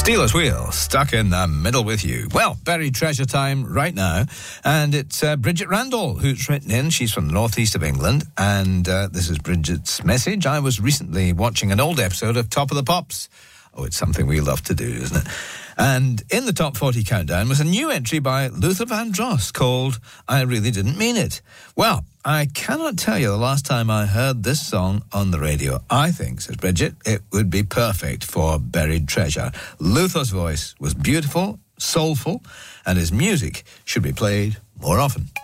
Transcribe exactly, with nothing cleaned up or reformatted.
Steelers Wheel, stuck in the middle with you. Well, buried treasure time right now. And it's uh, Bridget Randall who's written in. She's from the northeast of England. And uh, this is Bridget's message. I was recently watching an old episode of Top of the Pops. Oh, it's something we love to do, isn't it? And in the Top forty Countdown was a new entry by Luther Vandross called I Really Didn't Mean It. Well, I cannot tell you the last time I heard this song on the radio. I think, says Bridget, it would be perfect for Buried Treasure. Luther's voice was beautiful, soulful, and his music should be played more often.